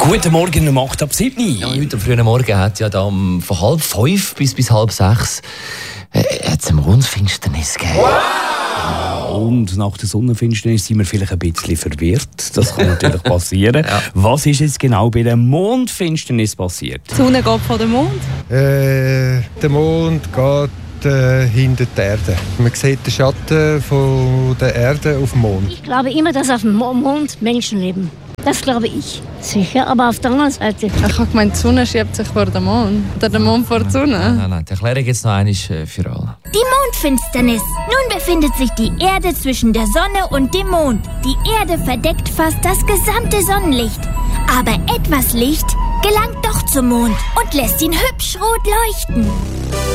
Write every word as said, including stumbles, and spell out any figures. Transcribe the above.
Guten Morgen, um acht ab sieben. Ja, heute am frühen Morgen hat ja da um, von halb fünf bis, bis halb sechs äh, hat's eine Mondfinsternis gegeben. Wow! Und nach der Sonnenfinsternis sind wir vielleicht ein bisschen verwirrt. Das kann natürlich passieren. Ja. Was ist jetzt genau bei der Mondfinsternis passiert? Die Sonne geht vor dem Mond. Äh, der Mond geht äh, hinter der Erde. Man sieht den Schatten von der Erde auf dem Mond. Ich glaube immer, dass auf dem Mond Menschen leben. Das glaube ich. Sicher, aber auf der anderen Seite. Ich habe gemeint, die Sonne schiebt sich vor dem Mond. Oder der Mond vor der Sonne. Nein, nein, nein. Die Erklärung jetzt noch einmal für alle. Die Mondfinsternis. Nun befindet sich die Erde zwischen der Sonne und dem Mond. Die Erde verdeckt fast das gesamte Sonnenlicht. Aber etwas Licht gelangt doch zum Mond und lässt ihn hübsch rot leuchten.